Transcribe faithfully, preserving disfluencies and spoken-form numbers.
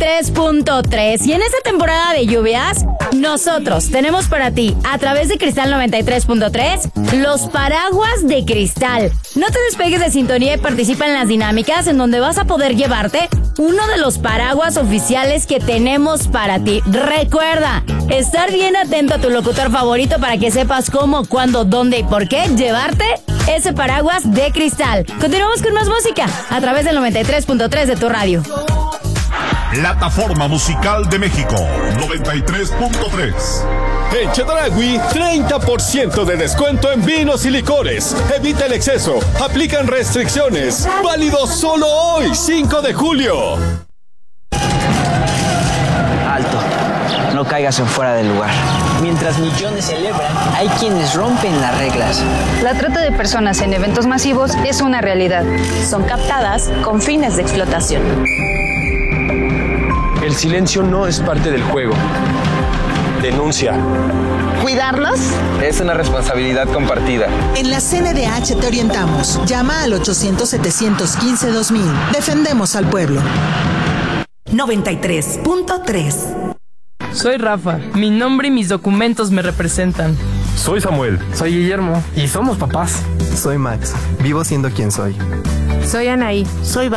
tres punto tres. Y en esta temporada de lluvias, nosotros tenemos para ti, a través de Cristal noventa y tres punto tres, los paraguas de cristal. No te despegues de sintonía y participa en las dinámicas en donde vas a poder llevarte uno de los paraguas oficiales que tenemos para ti. Recuerda, estar bien atento a tu locutor favorito para que sepas cómo, cuándo, dónde y por qué llevarte ese paraguas de cristal. Continuamos con más música a través del noventa y tres punto tres de tu radio. Plataforma Musical de México, noventa y tres punto tres. En Chedraui, treinta por ciento de descuento en vinos y licores. Evita el exceso. Aplican restricciones. Válido solo hoy, cinco de julio. Alto. No caigas en fuera del lugar. Mientras millones celebran, hay quienes rompen las reglas. La trata de personas en eventos masivos es una realidad. Son captadas con fines de explotación. El silencio no es parte del juego. Denuncia. ¿Cuidarnos? Es una responsabilidad compartida. En la C N D H te orientamos. Llama al ochocientos, setecientos quince, dos mil. Defendemos al pueblo. noventa y tres punto tres. Soy Rafa. Mi nombre y mis documentos me representan. Soy Samuel. Soy Guillermo. Y somos papás. Soy Max. Vivo siendo quien soy. Soy Anaí. Soy